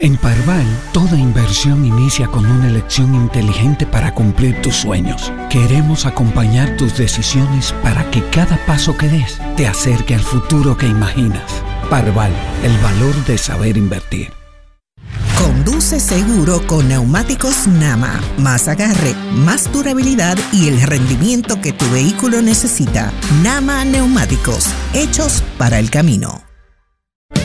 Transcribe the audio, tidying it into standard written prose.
En Parval, toda inversión inicia con una elección inteligente para cumplir tus sueños. Queremos acompañar tus decisiones para que cada paso que des te acerque al futuro que imaginas. Parval, el valor de saber invertir. Conduce seguro con neumáticos Nama. Más agarre, más durabilidad y el rendimiento que tu vehículo necesita. Nama Neumáticos, hechos para el camino.